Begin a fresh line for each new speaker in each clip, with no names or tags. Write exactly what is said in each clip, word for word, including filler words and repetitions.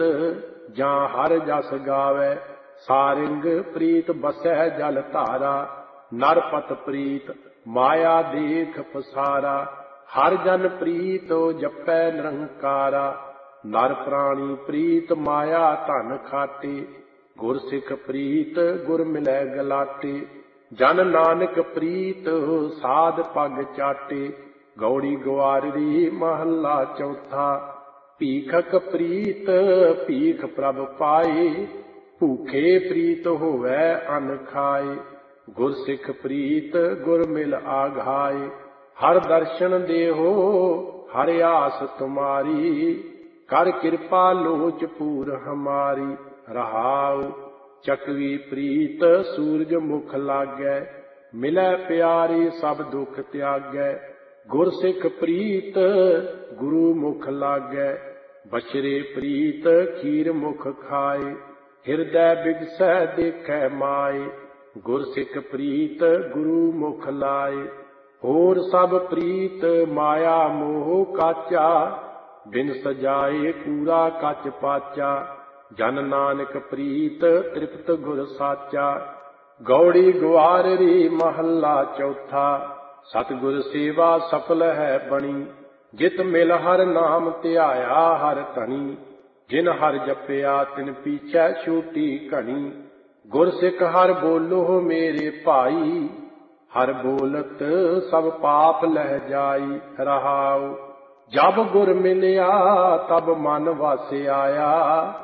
ਜਾਂ ਹਰ ਜਸ ਗਾਵੈ। ਸਾਰਿੰਗ ਪ੍ਰੀਤ ਬਸੈ ਜਲ ਧਾਰਾ, ਨਰਪਤ ਪ੍ਰੀਤ ਮਾਇਆ ਦੇਖ ਪਸਾਰਾ। ਹਰ ਜਨ ਪ੍ਰੀਤ ਜਪੈ ਨਿਰੰਕਾਰਾ, ਨਰ ਪ੍ਰਾਣੀ ਪ੍ਰੀਤ ਮਾਇਆ ਧਨ ਖਾਟੇ। ਗੁਰ ਸਿੱਖ ਪ੍ਰੀਤ ਗੁਰ ਮਿਲੈ ਗਲਾਟੇ, ਜਨ ਨਾਨਕ ਪ੍ਰੀਤ ਸਾਧ ਪਗ ਚਾਟੇ। ਗੌੜੀ ਗਵਾਰੜੀ ਮਹੱਲਾ ਚੌਥਾ। ਭੀਖਕ ਪ੍ਰੀਤ ਭੀਖ ਪ੍ਰਭ ਪਾਏ, ਭੂਖੇ ਪ੍ਰੀਤ ਹੋਵੈ ਅਨ ਖਾਏ। ਗੁਰ ਸਿੱਖ ਪ੍ਰੀਤ ਗੁਰ ਮਿਲ ਆਘਾਏ, ਹਰ ਦਰਸ਼ਨ ਦੇਹੋ ਹਰ ਆਸ ਤੁਮਾਰੀ। ਕਰ ਕਿਰਪਾ ਲੋਚ ਪੂਰ ਹਮਾਰੀ। ਰਹਾਉ ਚਕਵੀ ਪ੍ਰੀਤ ਸੂਰਜ ਮੁਖ ਲਾਗੈ, ਮਿਲੈ ਪਿਆਰੀ ਸਭ ਦੁਖ ਤਿਆਗੈ। ਗੁਰ ਸਿੱਖ ਪ੍ਰੀਤ ਗੁਰੂ ਮੁਖ ਲਾਗੈ, ਬਛਰੇ ਪ੍ਰੀਤ ਖੀਰ ਮੁਖ ਖਾਏ। ਹਿਰਦੈ ਬਿਗਸੈ ਦੇਖੈ ਮਾਏ, ਗੁਰ ਸਿੱਖ ਪ੍ਰੀਤ ਗੁਰੂ ਮੁਖ ਲਾਏ। ਹੋਰ ਸਭ ਪ੍ਰੀਤ ਮਾਇਆ ਮੋਹ ਕਾਚਾ, ਬਿਨ ਸਜਾਏ ਕੂੜਾ ਕੱਚ ਪਾਚਾ। ਜਨ ਨਾਨਕ ਪ੍ਰੀਤ ਤ੍ਰਿਪਤ ਗੁਰ ਸਾਚਾ। ਗੌੜੀ ਗਵਾਰੜੀ ਮਹੱਲਾ ਚੌਥਾ। ਸਤਿਗੁਰ ਸੇਵਾ ਸਫਲ ਹੈ ਬਣੀ, ਜਿਤ ਮਿਲ ਹਰ ਨਾਮ ਧਿਆਇਆ ਹਰ ਧਣੀ। ਜਿਨ ਹਰ ਜਪਿਆ ਤਿਨ ਪੀਛੈ ਛੂਟੀ ਘਣੀ। ਗੁਰ ਸਿੱਖ ਹਰ ਬੋਲੋ ਮੇਰੇ ਭਾਈ, ਹਰ ਬੋਲਤ ਸਭ ਪਾਪ ਲਹਿ ਜਾਈ। ਰਹਾਉ ਜਬ ਗੁਰ ਮਿਲਿਆ ਤਬ ਮਨ ਵਸ ਆਇਆ,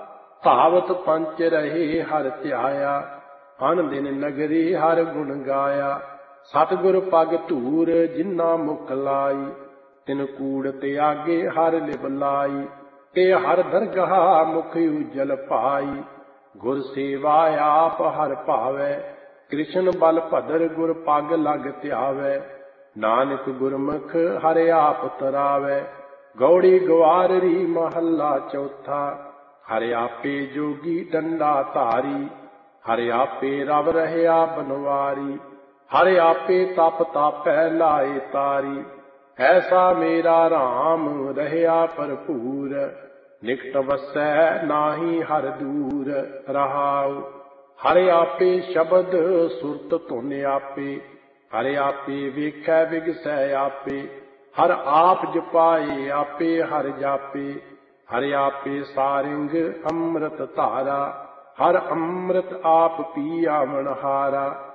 ਭਾਵਤ ਪੰਚ ਰਹੇ ਹਰ ਧਿਆਇਆ। ਅਨ ਦਿਨ ਨਗਰੀ ਹਰ ਗੁਣ ਗਾਇਆ, ਸਤਿਗੁਰ ਪਗ ਧੂਰ ਜਿਨ੍ਹਾਂ ਮੁਖ ਲਾਈ। ਤਿਨ ਕੂੜ ਤਿਆਗੇ ਹਰ ਲਿਵ ਲਾਈ, ਤੇ ਹਰ ਦਰਗਾਹ ਮੁਖ ਉਜਲ ਭਾਈ। ਗੁਰ ਸੇਵਾ ਆਪ ਹਰ ਭਾਵੈ, ਕ੍ਰਿਸ਼ਨ ਬਲ ਭਦਰ ਗੁਰ ਪਗ ਲਗ ਧਿਆਵੈ। ਨਾਨਕ ਗੁਰਮੁਖ ਹਰ ਆਪ ਤਰਾਵੈ। ਗੌੜੀ ਗਵਾਰੜੀ ਮਹੱਲਾ ਚੌਥਾ। ਹਰਿ ਆਪੇ ਜੋਗੀ ਡੰਡਾ ਧਾਰੀ, ਹਰਿ ਆਪੇ ਰਵ ਰਹਿਆ ਬਨਵਾਰੀ। ਹਰਿ ਆਪੇ ਤਪ ਤਾਪੈ ਲਾਏ ਤਾਰੀ, ਐਸਾ ਮੇਰਾ ਰਾਮ ਰਹਿਆ ਭਰਪੂਰ। ਨਿਕਟ ਵਸੈ ਨਾਹੀ ਹਰ ਦੂਰ। ਰਹਾਉ ਹਰਿ ਆਪੇ ਸ਼ਬਦ ਸੁਰਤ ਧੁਨ ਆਪੇ, ਹਰਿ ਆਪੇ ਵੇਖੈ ਵਿਗਸੈ ਆਪੇ। ਹਰ ਆਪ ਜਪਾਏ ਆਪੇ ਹਰ ਜਾਪੇ, ਹਰਿ ਆਪੇ ਸਾਰਿੰਗ ਅੰਮ੍ਰਿਤ ਧਾਰਾ। ਹਰ ਅੰਮ੍ਰਿਤ ਆਪ ਪੀਆ ਮਨਹਾਰਾ।